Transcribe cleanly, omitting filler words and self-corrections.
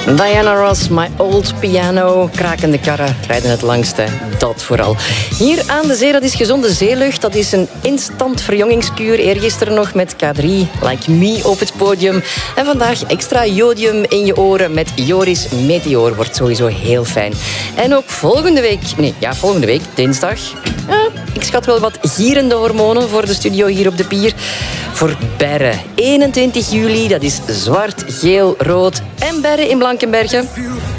Diana Ross, My Old Piano. Krakende karren rijden het langste, dat vooral. Hier aan de zee, dat is gezonde zeelucht. Dat is een instant verjongingskuur. Eergisteren nog met K3, Like Me op het podium. En vandaag extra jodium in je oren met Joris Meteor. Wordt sowieso heel fijn. En ook volgende week, dinsdag. Ik schat wel wat gierende hormonen voor de studio hier op de Pier. Voor Berre. 21 juli, dat is zwart, geel, rood en Berre in Blankenberge.